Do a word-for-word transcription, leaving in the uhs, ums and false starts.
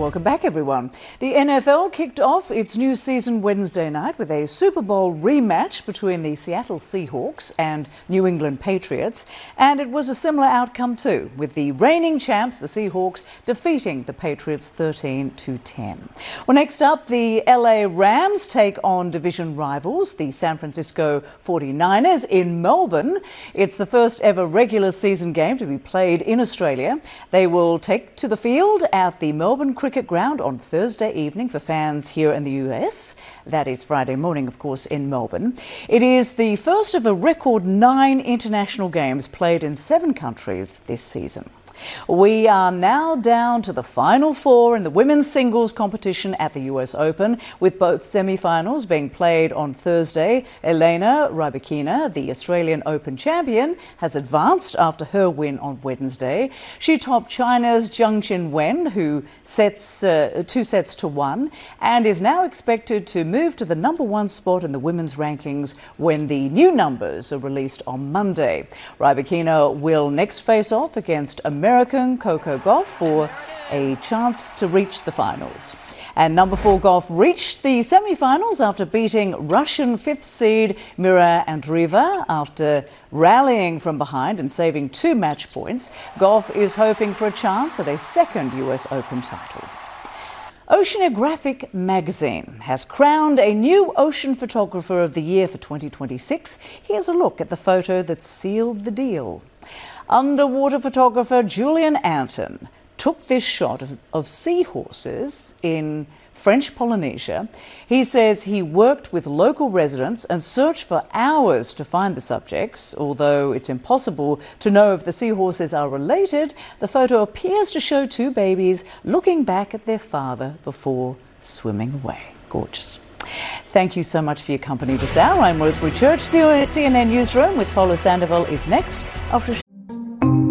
Welcome back, everyone. The N F L kicked off its new season Wednesday night with a Super Bowl rematch between the Seattle Seahawks and New England Patriots. And it was a similar outcome too, with the reigning champs, the Seahawks, defeating the Patriots thirteen to ten. Well, next up, the L A Rams take on division rivals, the San Francisco forty-niners, in Melbourne. It's the first ever regular season game to be played in Australia. They will take to the field at the Melbourne Cricket Ground on Thursday evening for fans here in the U S. That is Friday morning, of course, in Melbourne. It is the first of a record nine international games played in seven countries this season. We are now down to the final four in the women's singles competition at the U S Open, with both semi-finals being played on Thursday. Elena Rybakina, the Australian Open champion, has advanced after her win on Wednesday. She topped China's Zheng Qinwen, who sets uh, two sets to one, and is now expected to move to the number one spot in the women's rankings when the new numbers are released on Monday. Rybakina will next face off against American Coco Gauff for a chance to reach the finals. And number four Gauff reached the semi-finals after beating Russian fifth seed Mira Andreeva after rallying from behind and saving two match points. Gauff is hoping for a chance at a second U S Open title. Oceanographic magazine has crowned a new ocean photographer of the year for twenty twenty-six. Here's a look at the photo that sealed the deal. Underwater photographer Julian Anton took this shot of, of seahorses in French Polynesia. He says he worked with local residents and searched for hours to find the subjects. Although it's impossible to know if the seahorses are related, the photo appears to show two babies looking back at their father before swimming away. Gorgeous. Thank you so much for your company this hour. I'm Rosemary Church. C N N Newsroom with Paulo Sandoval is next after